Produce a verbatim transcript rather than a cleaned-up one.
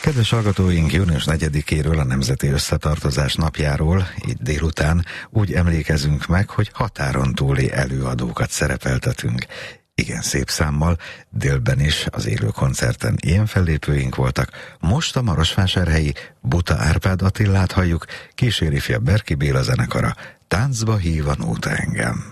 Kedves hallgatóink, június negyedikéről, a Nemzeti Összetartozás napjáról, így délután úgy emlékezünk meg, hogy határon túli előadókat szerepeltetünk. Igen szép számmal, délben is az élő koncerten ilyen fellépőink voltak. Most a marosvásárhelyi Buta Árpád Attilát halljuk, kíséri fia Berki Béla zenekara, Táncba hív a nóta engem.